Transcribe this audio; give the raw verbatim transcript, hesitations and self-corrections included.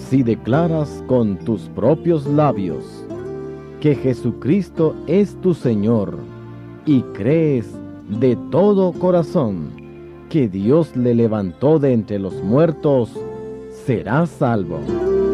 Si declaras con tus propios labios que Jesucristo es tu Señor y crees de todo corazón que Dios le levantó de entre los muertos, serás salvo.